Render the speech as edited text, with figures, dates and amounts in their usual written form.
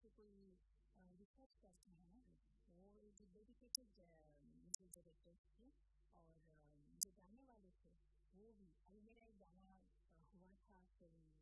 से कोई रिसर्च करते हैं वो जो डेडिकेटेड म्यूजिक डायरेक्टर्स थे और जो गाने वाले थे वो भी अभी मेरा एक गाना हुआ था फिल्म